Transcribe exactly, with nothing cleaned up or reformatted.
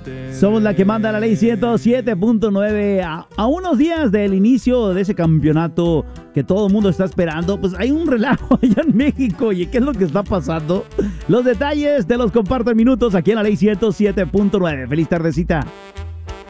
Somos la que manda la ley ciento siete punto nueve. A, a unos días del inicio de ese campeonato que todo el mundo está esperando, pues hay un relajo allá en México. ¿Y qué es lo que está pasando? Los detalles te los comparto en minutos aquí en la ley ciento siete punto nueve. Feliz tardecita.